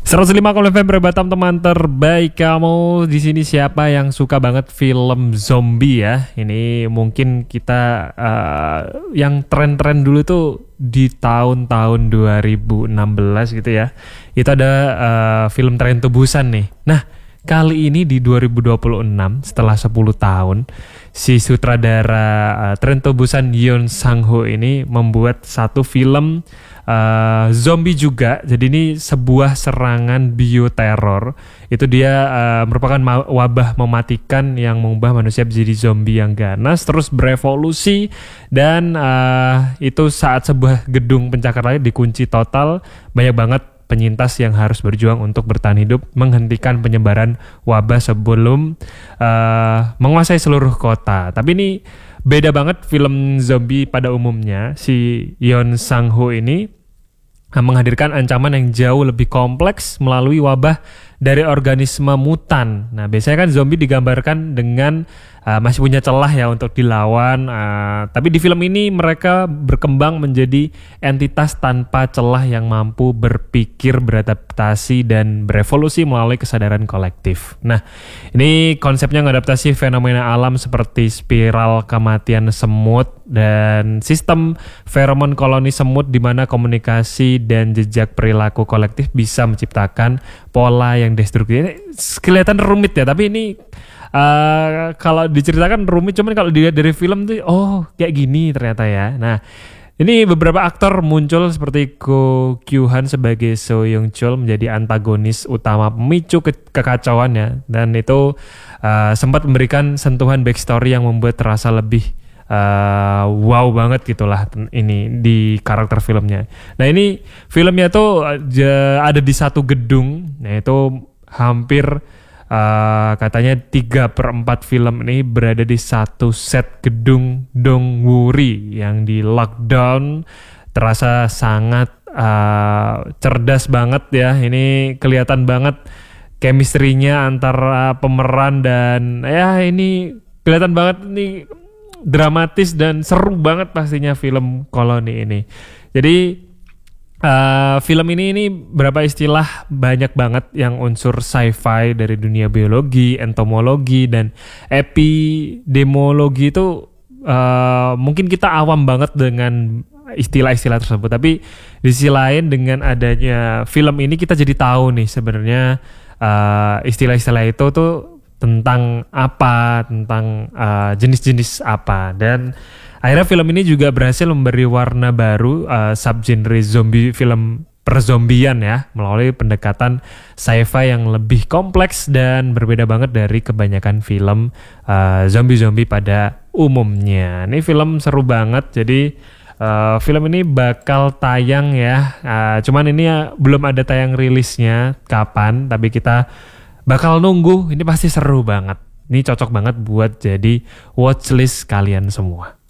105,5 FM Batam, teman terbaik kamu. Di sini siapa yang suka banget film zombie ya? Ini mungkin kita yang tren-tren dulu tuh di tahun-tahun 2016 gitu ya. Itu ada film Tren to Busan nih. Nah, kali ini di 2026 setelah 10 tahun si sutradara Tren to Busan Yeon Sang-ho ini membuat satu film zombie juga. Jadi ini sebuah serangan bioteror. Itu dia merupakan wabah mematikan yang mengubah manusia menjadi zombie yang ganas terus berevolusi. Dan itu saat sebuah gedung pencakar langit dikunci total, banyak banget penyintas yang harus berjuang untuk bertahan hidup menghentikan penyebaran wabah sebelum menguasai seluruh kota. Tapi ini beda banget film zombie pada umumnya. Si Yeon Sang-ho ini menghadirkan ancaman yang jauh lebih kompleks melalui wabah dari organisme mutan. Nah, biasanya kan zombie digambarkan dengan masih punya celah ya untuk dilawan. Tapi di film ini mereka berkembang menjadi entitas tanpa celah yang mampu berpikir, beradaptasi, dan berevolusi melalui kesadaran kolektif. Nah, ini konsepnya mengadaptasi fenomena alam seperti spiral kematian semut dan sistem feromon koloni semut di mana komunikasi dan jejak perilaku kolektif bisa menciptakan pola yang destruktif. Kelihatan rumit ya, tapi ini kalau diceritakan rumit, cuman kalau dilihat dari film tuh kayak gini ternyata ya. Nah, ini beberapa aktor muncul seperti Go Kyu-han sebagai So Young Chul menjadi antagonis utama pemicu kekacauan ya, dan itu sempat memberikan sentuhan backstory yang membuat terasa lebih wow banget gitulah ini di karakter filmnya. Nah, ini filmnya tuh ada di satu gedung. Nah, itu hampir katanya 3/4 film ini berada di satu set gedung Dongwuri yang di lockdown. Terasa sangat cerdas banget ya. Ini kelihatan banget chemistry-nya antara pemeran dan ya ini kelihatan banget nih dramatis dan seru banget pastinya film koloni ini. Jadi film ini berapa istilah banyak banget yang unsur sci-fi dari dunia biologi, entomologi, dan epidemiologi itu mungkin kita awam banget dengan istilah-istilah tersebut. Tapi di sisi lain dengan adanya film ini kita jadi tahu nih sebenarnya istilah-istilah itu tuh tentang apa, tentang jenis-jenis apa. Dan akhirnya film ini juga berhasil memberi warna baru subgenre zombie, film perzombian ya, melalui pendekatan sci-fi yang lebih kompleks dan berbeda banget dari kebanyakan film zombie-zombie pada umumnya. Ini film seru banget. Jadi film ini bakal tayang ya, cuman ini ya, belum ada tayang rilisnya kapan, tapi kita bakal nunggu. Ini pasti seru banget. Ini cocok banget buat jadi watchlist kalian semua.